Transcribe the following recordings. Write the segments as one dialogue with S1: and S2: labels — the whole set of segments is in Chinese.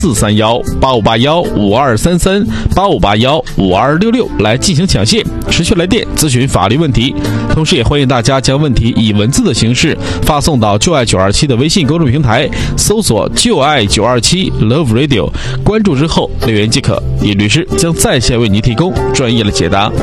S1: 431-8581-5233-8581-5266来进行抢线，持续来电咨询法律问题。同时也欢迎大家将问题以文字的形式发送到就爱927的微信公众平台，搜索就爱927 Love Radio， 关注之后留言即可，尹律师将在线为您提供专业的解答。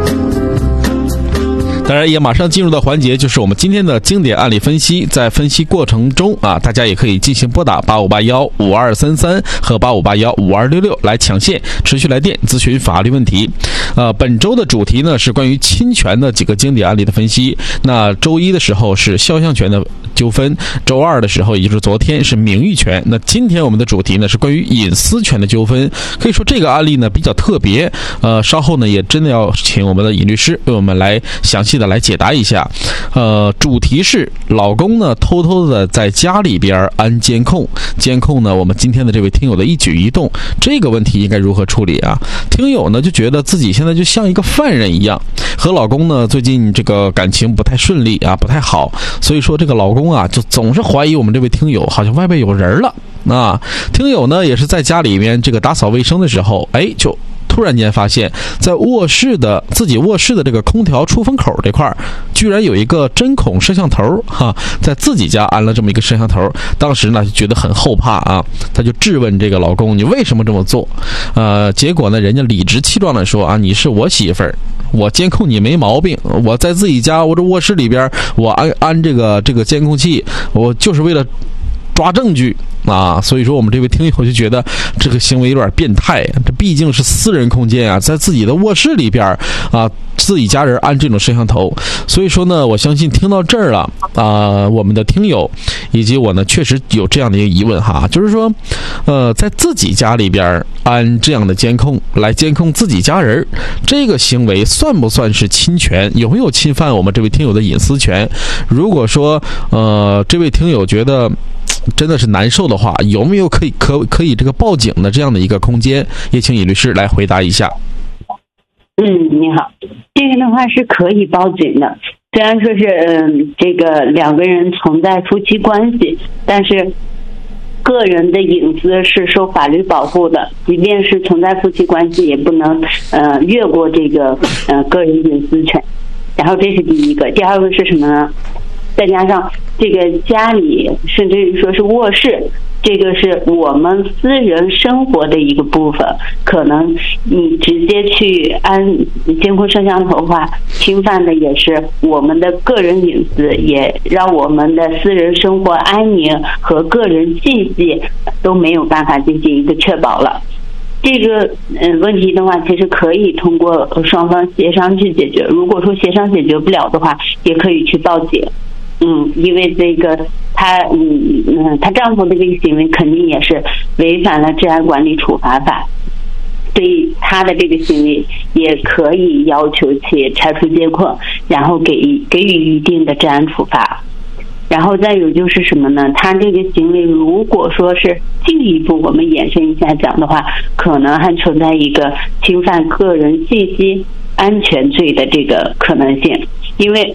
S1: 当然也马上进入到环节，就是我们今天的经典案例分析。在分析过程中大家也可以进行拨打8581-5233和8581-5266来抢线，持续来电咨询法律问题。本周的主题呢是关于侵权的几个经典案例的分析。那周一的时候是肖像权的纠纷，周二的时候也就是昨天是名誉权。那今天我们的主题呢是关于隐私权的纠纷。可以说这个案例呢比较特别，稍后呢也真的要请我们的尹律师为我们来详细的来解答一下。主题是老公呢偷偷的在家里边安监控呢我们今天的这位听友的一举一动，这个问题应该如何处理啊？听友呢就觉得自己现在就像一个犯人一样，和老公呢最近这个感情不太顺利不太好，所以说这个老公就总是怀疑我们这位听友好像外边有人了。听友呢也是在家里面这个打扫卫生的时候，就突然间发现在自己卧室的这个空调出风口这块居然有一个针孔摄像头在自己家安了这么一个摄像头。当时呢就觉得很后怕他就质问这个老公，你为什么这么做？结果呢人家理直气壮的说你是我媳妇儿，我监控你没毛病，我在自己家我这卧室里边我安这个监控器，我就是为了抓证据所以说我们这位听友就觉得这个行为有点变态，这毕竟是私人空间在自己的卧室里边自己家人安这种摄像头。所以说呢我相信听到这儿了我们的听友以及我呢确实有这样的一个疑问就是说在自己家里边安这样的监控来监控自己家人，这个行为算不算是侵权？有没有侵犯我们这位听友的隐私权？如果说这位听友觉得真的是难受的话，有没有可以这个报警的这样的一个空间？也请尹律师来回答一下。
S2: 你好，这个的话是可以报警的。虽然说是这个两个人存在夫妻关系，但是个人的隐私是受法律保护的，即便是存在夫妻关系，也不能越过这个个人隐私权。然后这是第一个。第二个是什么呢？再加上这个家里甚至说是卧室，这个是我们私人生活的一个部分，可能你直接去安监控摄像头的话，侵犯的也是我们的个人隐私，也让我们的私人生活安宁和个人信息都没有办法进行一个确保了。这个问题的话，其实可以通过双方协商去解决。如果说协商解决不了的话，也可以去报警。因为这个她丈夫的这个行为肯定也是违反了治安管理处罚法，所以他的这个行为也可以要求其拆除监控，然后给予一定的治安处罚。然后再有就是什么呢？他这个行为如果说是进一步我们延伸一下讲的话，可能还存在一个侵犯个人信息安全罪的这个可能性。因为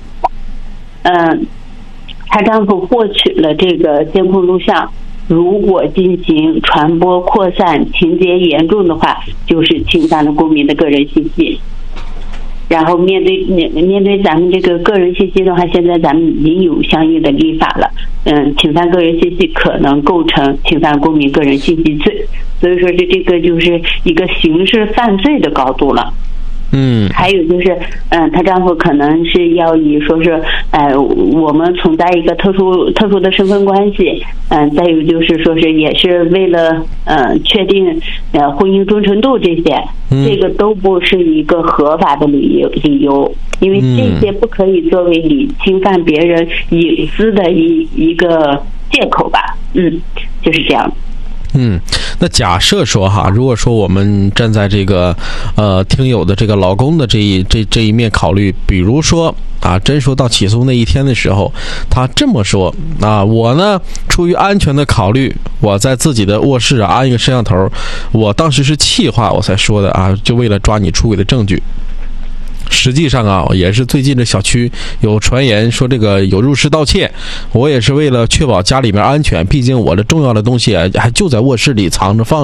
S2: 她丈夫获取了这个监控录像，如果进行传播扩散，情节严重的话，就是侵犯了公民的个人信息。然后面对咱们这个个人信息的话，现在咱们已经有相应的立法了，侵犯个人信息可能构成侵犯公民个人信息罪，所以说这个就是一个刑事犯罪的高度了。还有就是，她丈夫可能是要以说是，我们存在一个特殊的身份关系，再有就是说是也是为了确定婚姻忠诚度这些，这个都不是一个合法的理由，因为这些不可以作为你侵犯别人隐私的一个借口吧，就是这样。
S1: 那假设说如果说我们站在这个听友的这个老公的这一面考虑，比如说真说到起诉那一天的时候，他这么说我呢出于安全的考虑，我在自己的卧室安一个摄像头，我当时是气话我才说的就为了抓你出轨的证据。 实际上啊，也是最近这小区有传言说这个有入室盗窃，我也是为了确保家里面安全，毕竟我的重要的东西还就在卧室里藏着放